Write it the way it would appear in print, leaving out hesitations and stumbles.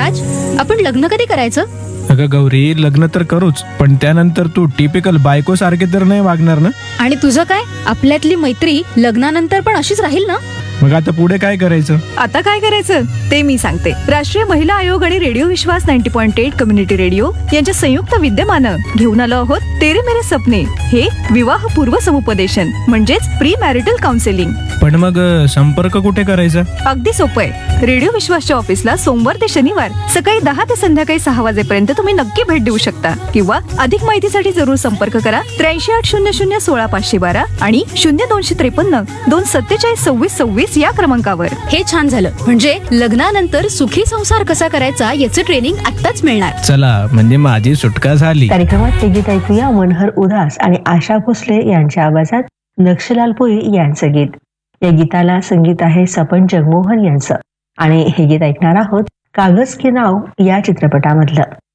राज, आपण लग्न कधी करायचं? अगं गौरी, लग्न तर करूच, पण त्यानंतर तू टिपिकल बायको सारखे तर नाही वागणार ना? आणि तुझं काय? आपल्यातली मैत्री लग्नानंतर पण अशीच राहील ना? मग आता पुढे काय करायचं? आता काय करायचं ते मी सांगते. राष्ट्रीय महिला आयोग आणि रेडिओ विश्वास 90.8 कम्युनिटी रेडिओ यांच्या संयुक्त विद्यमानं घेऊन आलो आहोत तेरे मेरे सपने, हे विवाह पूर्व समुपदेशन म्हणजेच प्री मॅरिटल काउन्सिलिंग. पण मग संपर्क कुठे करायचा? अगदी सोपं आहे. रेडिओ विश्वासच्या ऑफिसला सोमवार ते शनिवार सकाळी 10 ते संध्याकाळी 6 वाजेपर्यंत तुम्ही नक्की भेट देऊ शकता. किंवा अधिक माहितीसाठी जरूर संपर्क करा 8380016512 आणि 0253 247 2626 या क्रमांकावर. हे छान झालं. म्हणजे लग्नानंतर सुखी संसार कसा करायचा याचं ट्रेनिंग आत्ताच मिळणार. चला, म्हणजे माझी सुटका झाली. कार्यक्रमात हे गीत ऐकूया मनहर उदास आणि आशा भोसले यांच्या आवाजात नक्षलाल पुरी यांचं गीत. या गीताला संगीत आहे सपन जगमोहन यांचं आणि हे गीत ऐकणार आहोत कागज के नाव या चित्रपटामधलं.